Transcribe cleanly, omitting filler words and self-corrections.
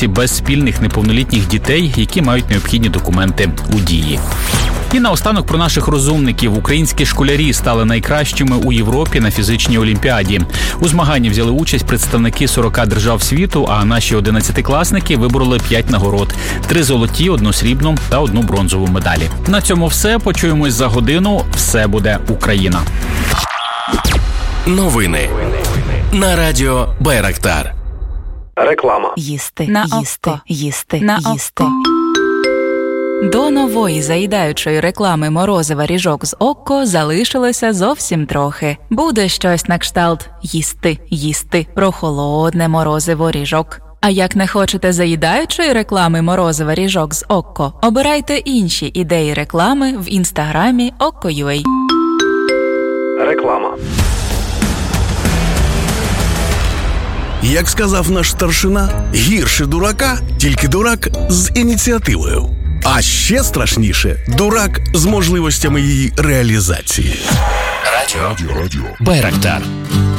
республіці без спільних неповнолітніх дітей, які мають необхідні документи у дії. І наостанок про наших розумників. Українські школярі стали найкращими у Європі на фізичній олімпіаді. У змаганні взяли участь представники 40 держав світу, а наші 11-класники вибороли 5 нагород. 3 золоті, 1 срібну та 1 бронзову медалі. На цьому все. Почуємось за годину. Все буде Україна. Новини на радіо Байрактар. Реклама. Їсти, на око, їсти, на їсти. До нової заїдаючої реклами морозива ріжок з Окко залишилося зовсім трохи. Буде щось на кшталт їсти, прохолодне морозиво ріжок. А як не хочете заїдаючої реклами морозива ріжок з Окко, обирайте інші ідеї реклами в інстаграмі Okko.ua. Реклама. Як сказав наш старшина, гірше дурака, тільки дурак з ініціативою. А ще страшніше – дурак з можливостями її реалізації. Радіо Байрактар.